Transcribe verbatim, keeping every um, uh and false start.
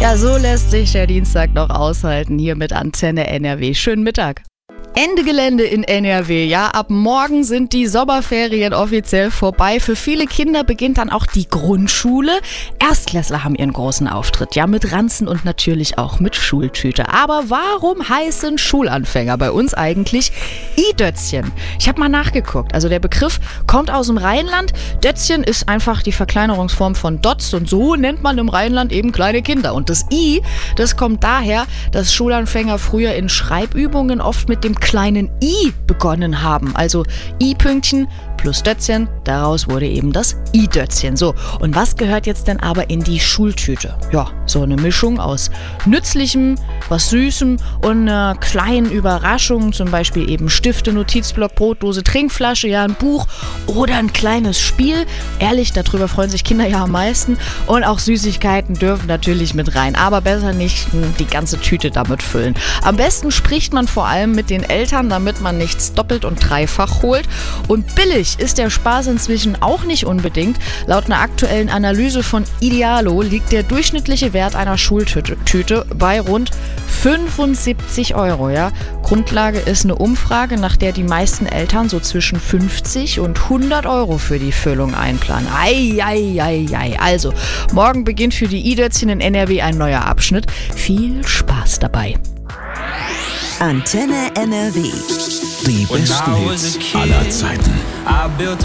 Ja, so lässt sich der Dienstag noch aushalten hier mit Antenne N R W. Schönen Mittag. Ende Gelände in N R W, ja, ab morgen sind die Sommerferien offiziell vorbei. Für viele Kinder beginnt dann auch die Grundschule. Erstklässler haben ihren großen Auftritt, ja, mit Ranzen und natürlich auch mit Schultüte. Aber warum heißen Schulanfänger bei uns eigentlich I-Dötzchen? Ich habe mal nachgeguckt, also der Begriff kommt aus dem Rheinland. Dötzchen ist einfach die Verkleinerungsform von Dotz und so nennt man im Rheinland eben kleine Kinder. Und das I, das kommt daher, dass Schulanfänger früher in Schreibübungen oft mit dem kleinen I begonnen haben. Also I-Pünktchen plus Dötzchen, daraus wurde eben das I-Dötzchen. So, und was gehört jetzt denn aber in die Schultüte? Ja, so eine Mischung aus Nützlichem, was Süßem und einer kleinen Überraschung, zum Beispiel eben Stifte, Notizblock, Brotdose, Trinkflasche, ja, ein Buch oder ein kleines Spiel. Ehrlich, darüber freuen sich Kinder ja am meisten. Und auch Süßigkeiten dürfen natürlich mit rein, aber besser nicht die ganze Tüte damit füllen. Am besten spricht man vor allem mit den Eltern, damit man nichts doppelt und dreifach holt. Und billig ist der Spaß inzwischen auch nicht unbedingt. Laut einer aktuellen Analyse von Idealo liegt der durchschnittliche Wert einer Schultüte Tüte bei rund fünfundsiebzig Euro. Ja? Grundlage ist eine Umfrage, nach der die meisten Eltern so zwischen fünfzig und hundert Euro für die Füllung einplanen. Ei, ei, ei, ei. Also, morgen beginnt für die I-Dötzchen in N R W ein neuer Abschnitt. Viel Spaß dabei. Antenne N R W. Die besten Hits aller Zeiten. I built